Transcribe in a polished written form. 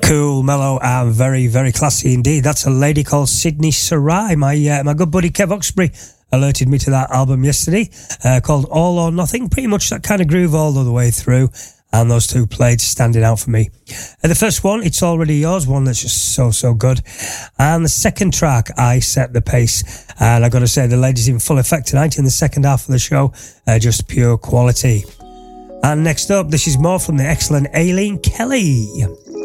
Cool, mellow, and very, very classy indeed. That's a lady called Sydney Sarai. My good buddy Kev Oxbury alerted me to that album yesterday, called All or Nothing. Pretty much that kind of groove all the way through, and those two played standing out for me. The first one, It's Already Yours, one that's just so good. And the second track, I Set the Pace. And I've got to say, the lady's in full effect tonight in the second half of the show, just pure quality. And next up, this is more from the excellent Aileen Kelly.